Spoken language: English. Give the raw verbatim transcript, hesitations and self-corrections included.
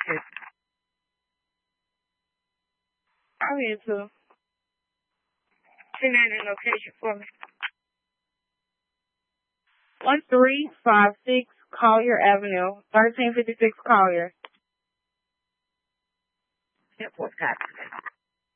Okay. I'm into ten ninety location for me. One three five six Collier Avenue, thirteen fifty six Collier. Yep, what's got